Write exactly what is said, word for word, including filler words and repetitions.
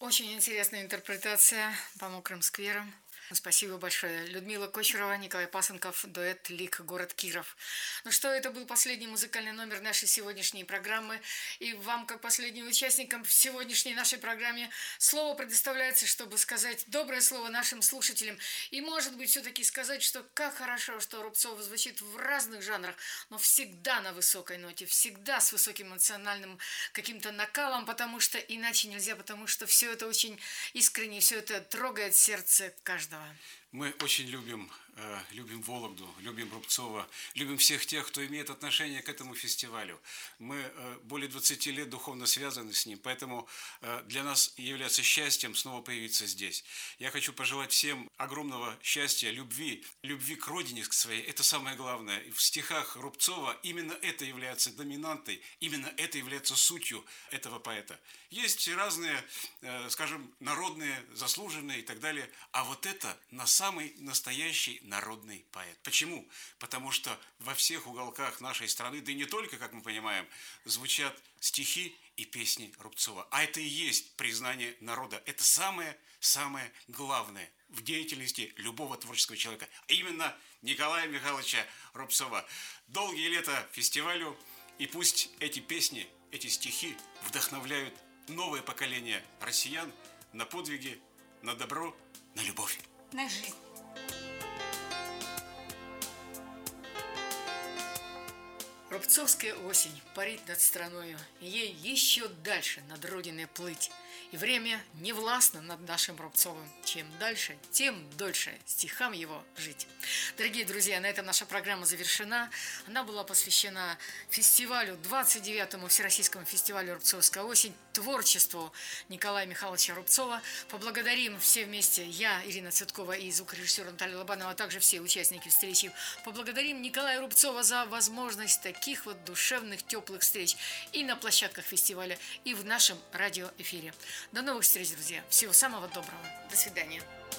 Очень интересная интерпретация по мокрым скверам. Спасибо большое. Людмила Кочерова, Николай Пасынков, дуэт «Лик. Город Киров». Ну что, это был последний музыкальный номер нашей сегодняшней программы. И вам, как последним участникам в сегодняшней нашей программе, слово предоставляется, чтобы сказать доброе слово нашим слушателям. И, может быть, все-таки сказать, что как хорошо, что Рубцов звучит в разных жанрах, но всегда на высокой ноте, всегда с высоким эмоциональным каким-то накалом, потому что иначе нельзя, потому что все это очень искренне, все это трогает сердце каждого. Мы очень любим, э, любим Вологду, любим Рубцова, любим всех тех, кто имеет отношение к этому фестивалю. Мы э, более двадцати лет духовно связаны с ним, поэтому э, для нас является счастьем снова появиться здесь. Я хочу пожелать всем огромного счастья, любви, любви к родине, к своей. Это самое главное. В стихах Рубцова именно это является доминантой, именно это является сутью этого поэта. Есть разные, э, скажем, народные, заслуженные и так далее, а вот это на самый настоящий народный поэт. Почему? Потому что во всех уголках нашей страны, да и не только, как мы понимаем, звучат стихи и песни Рубцова. А это и есть признание народа. Это самое-самое главное в деятельности любого творческого человека. А именно Николая Михайловича Рубцова. Долгие лета фестивалю, и пусть эти песни, эти стихи вдохновляют новое поколение россиян на подвиги, на добро, на любовь. На жизнь. Рубцовская осень парит над страною, и ей еще дальше над родиной плыть. И время не властно над нашим Рубцовым. Чем дальше, тем дольше стихам его жить. Дорогие друзья, на этом наша программа завершена. Она была посвящена фестивалю, двадцать девятому Всероссийскому фестивалю «Рубцовская осень», творчеству Николая Михайловича Рубцова. Поблагодарим все вместе, я, Ирина Цветкова, и звукорежиссер Наталья Лобанова, а также все участники встречи. Поблагодарим Николая Рубцова за возможность таких вот душевных, теплых встреч и на площадках фестиваля, и в нашем радиоэфире. До новых встреч, друзья. Всего самого доброго. До свидания.